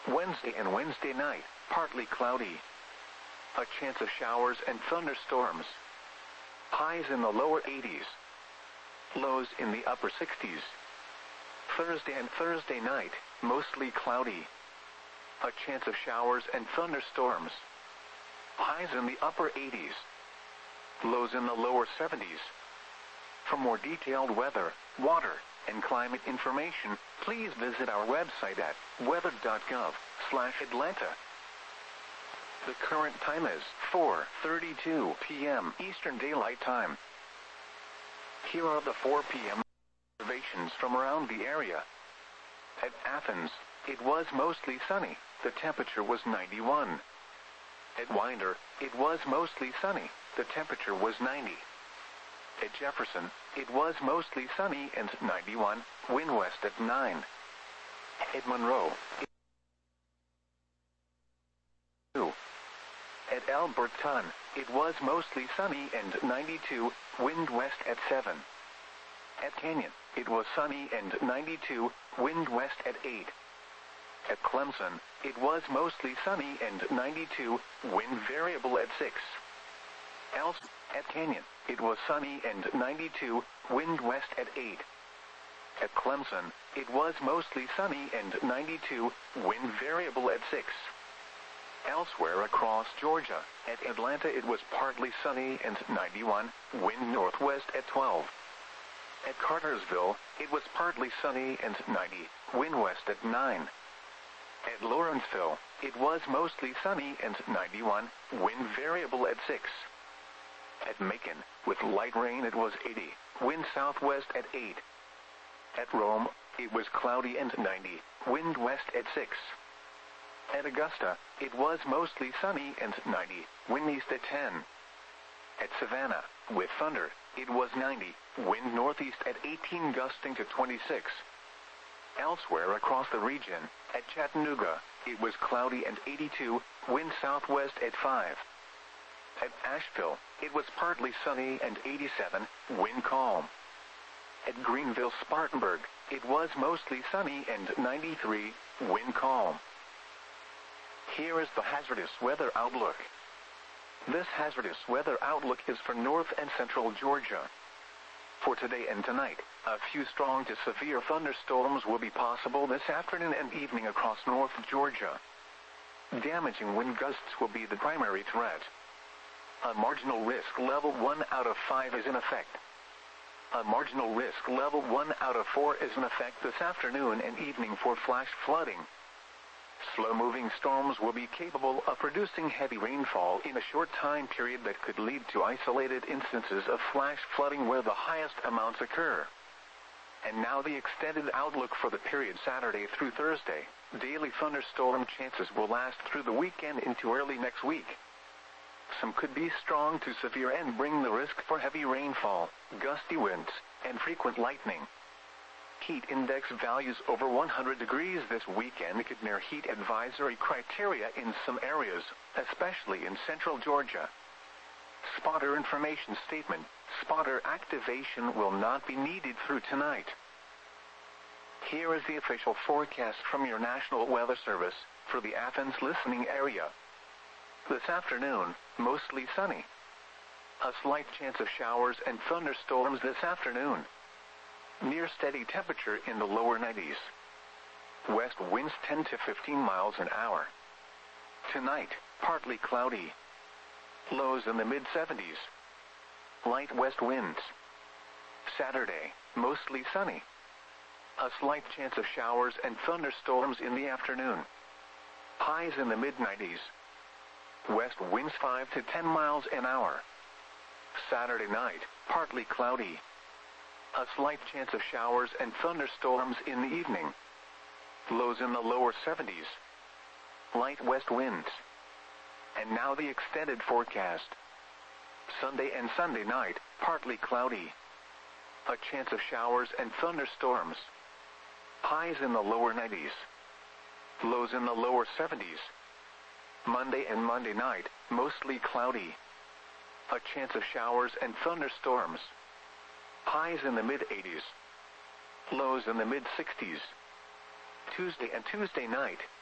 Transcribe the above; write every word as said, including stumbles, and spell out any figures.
Wednesday and Wednesday night, partly cloudy. A chance of showers and thunderstorms. Highs in the lower eighties. Lows in the upper sixties. Thursday and Thursday night, mostly cloudy. A chance of showers and thunderstorms. Highs in the upper eighties. Lows in the lower seventies. For more detailed weather, water, and climate information, please visit our website at weather dot gov slash Atlanta. The current time is four thirty-two p m Eastern Daylight Time. Here are the four p m observations from around the area. At Athens, it was mostly sunny. The temperature was ninety-one. At Winder, it was mostly sunny. The temperature was ninety. At Jefferson, it was mostly sunny and ninety-one, wind west at nine. At Monroe, it was At Alberton, it was mostly sunny and ninety-two, wind west at seven. At Canyon, it was sunny and ninety-two, wind west at eight. At Clemson, it was mostly sunny and ninety-two, wind variable at six. Else, at Canyon, it was sunny and ninety-two, wind west at eight. At Clemson, it was mostly sunny and ninety-two, wind variable at six. Elsewhere across Georgia, at Atlanta it was partly sunny and ninety-one, wind northwest at twelve. At Cartersville, it was partly sunny and ninety, wind west at nine. At Lawrenceville, it was mostly sunny and ninety-one, wind variable at six. At Macon, with light rain it was eighty, wind southwest at eight. At Rome, it was cloudy and ninety, wind west at six. At Augusta, it was mostly sunny and ninety, wind east at ten. At Savannah, with thunder, it was ninety, wind northeast at eighteen gusting to twenty-six. Elsewhere across the region, at Chattanooga, it was cloudy and eighty-two, wind southwest at five. At Asheville, it was partly sunny and eighty-seven, wind calm. At Greenville-Spartanburg, it was mostly sunny and ninety-three, wind calm. Here is the hazardous weather outlook. This hazardous weather outlook is for north and central Georgia. For today and tonight, a few strong to severe thunderstorms will be possible this afternoon and evening across north Georgia. Damaging wind gusts will be the primary threat. A marginal risk level one out of five is in effect. A marginal risk level one out of four is in effect this afternoon and evening for flash flooding. Slow-moving storms will be capable of producing heavy rainfall in a short time period that could lead to isolated instances of flash flooding where the highest amounts occur. And now the extended outlook for the period Saturday through Thursday. Daily thunderstorm chances will last through the weekend into early next week. Some could be strong to severe and bring the risk for heavy rainfall, gusty winds, and frequent lightning. Heat index values over one hundred degrees this weekend could near heat advisory criteria in some areas, especially in central Georgia. Spotter information statement: spotter activation will not be needed through tonight. Here is the official forecast from your National Weather Service for the Athens listening area. This afternoon, mostly sunny. A slight chance of showers and thunderstorms this afternoon. Near steady temperature in the lower nineties. West winds ten to fifteen miles an hour. Tonight, partly cloudy. Lows in the mid seventies. Light west winds. Saturday, mostly sunny. A slight chance of showers and thunderstorms in the afternoon. Highs in the mid nineties. West winds five to ten miles an hour. Saturday night, partly cloudy. A slight chance of showers and thunderstorms in the evening. Lows in the lower seventies. Light west winds. And now the extended forecast. Sunday and Sunday night, partly cloudy. A chance of showers and thunderstorms. Highs in the lower nineties. Lows in the lower seventies. Monday and Monday night, mostly cloudy. A chance of showers and thunderstorms. Highs in the mid eighties. Lows in the mid sixties. Tuesday and Tuesday night,